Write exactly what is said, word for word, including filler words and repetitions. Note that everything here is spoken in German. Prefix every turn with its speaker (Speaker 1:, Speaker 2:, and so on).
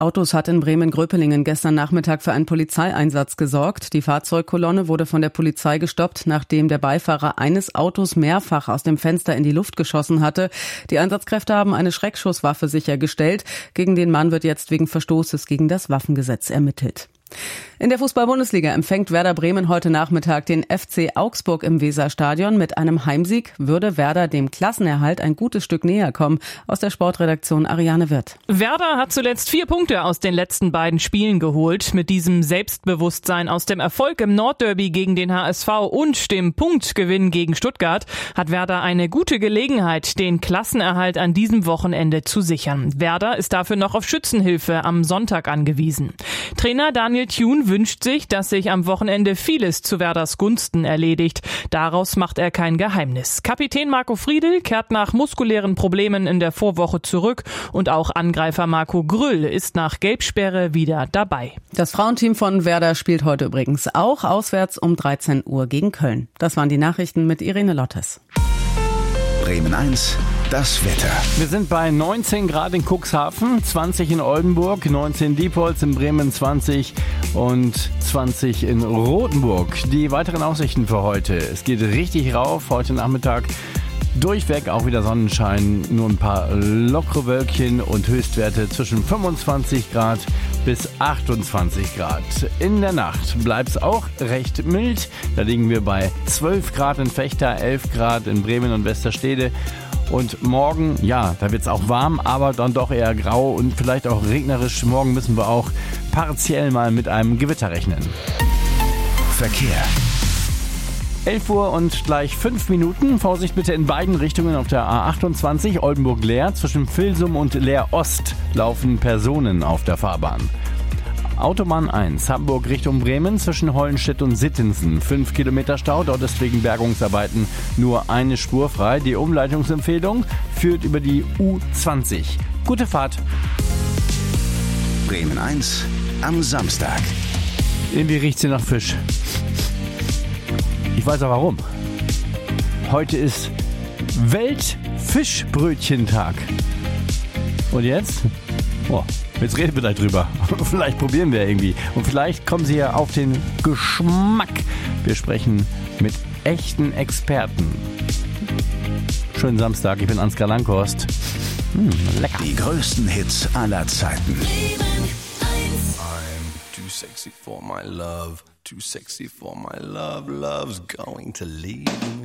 Speaker 1: Autos hat in Bremen-Gröpelingen gestern Nachmittag für einen Polizeieinsatz gesorgt. Die Fahrzeugkolonne wurde von der Polizei gestoppt, nachdem der Beifahrer eines Autos mehrfach aus dem Fenster in die Luft geschossen hatte. Die Einsatzkräfte haben eine Schreckschusswaffe sichergestellt. Gegen den Mann wird jetzt wegen Verstoßes gegen das Waffengesetz ermittelt. In der Fußball-Bundesliga empfängt Werder Bremen heute Nachmittag den F C Augsburg im Weserstadion. Mit einem Heimsieg würde Werder dem Klassenerhalt ein gutes Stück näher kommen. Aus der Sportredaktion Ariane Wirth.
Speaker 2: Werder hat zuletzt vier Punkte aus den letzten beiden Spielen geholt. Mit diesem Selbstbewusstsein aus dem Erfolg im Nordderby gegen den H S V und dem Punktgewinn gegen Stuttgart hat Werder eine gute Gelegenheit, den Klassenerhalt an diesem Wochenende zu sichern. Werder ist dafür noch auf Schützenhilfe am Sonntag angewiesen. Trainer Daniel Thune wünscht sich, dass sich am Wochenende vieles zu Werders Gunsten erledigt. Daraus macht er kein Geheimnis. Kapitän Marco Friedl kehrt nach muskulären Problemen in der Vorwoche zurück und auch Angreifer Marco Grüll ist nach Gelbsperre wieder dabei.
Speaker 1: Das Frauenteam von Werder spielt heute übrigens auch auswärts um dreizehn Uhr gegen Köln. Das waren die Nachrichten mit Irene Lottes.
Speaker 3: Bremen eins, das Wetter.
Speaker 4: Wir sind bei neunzehn Grad in Cuxhaven, zwanzig in Oldenburg, neunzehn Diepholz, in Bremen zwanzig und zwanzig in Rothenburg. Die weiteren Aussichten für heute. Es geht richtig rauf, heute Nachmittag durchweg auch wieder Sonnenschein, nur ein paar lockere Wölkchen und Höchstwerte zwischen fünfundzwanzig Grad bis achtundzwanzig Grad. In der Nacht bleibt es auch recht mild. Da liegen wir bei zwölf Grad in Vechta, elf Grad in Bremen und Westerstede. Und morgen, ja, da wird es auch warm, aber dann doch eher grau und vielleicht auch regnerisch. Morgen müssen wir auch partiell mal mit einem Gewitter rechnen.
Speaker 3: Verkehr.
Speaker 4: elf Uhr und gleich fünf Minuten. Vorsicht bitte in beiden Richtungen auf der A achtundzwanzig Oldenburg-Leer. Zwischen Vilsum und Leer-Ost laufen Personen auf der Fahrbahn. Autobahn eins, Hamburg Richtung Bremen, zwischen Hollenstedt und Sittensen. fünf Kilometer Stau, dort ist wegen Bergungsarbeiten nur eine Spur frei. Die Umleitungsempfehlung führt über die U zwanzig. Gute Fahrt.
Speaker 3: Bremen eins am Samstag.
Speaker 4: Irgendwie riecht sie nach Fisch. Ich weiß auch warum. Heute ist Weltfischbrötchentag. Und jetzt? Oh, jetzt reden wir gleich drüber. Vielleicht probieren wir irgendwie. Und vielleicht kommen Sie ja auf den Geschmack. Wir sprechen mit echten Experten. Schönen Samstag, ich bin Ansgar Langhorst. Hm, lecker.
Speaker 3: Die größten Hits aller Zeiten.
Speaker 5: I'm too sexy for my love. Too sexy for my love. Love's going to leave me.